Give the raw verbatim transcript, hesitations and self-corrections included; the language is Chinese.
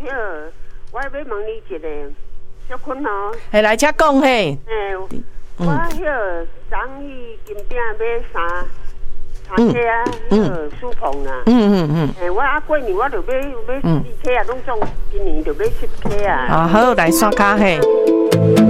个，我要问你一个，小坤哦。 嘿，来请讲嘿。 诶，我迄个昨去金饼买三三克啊，迄个酥碰啊。嗯嗯嗯。诶，我啊过年我就买买四克啊，拢总今年就买十克啊。 啊，好，来刷卡嘿。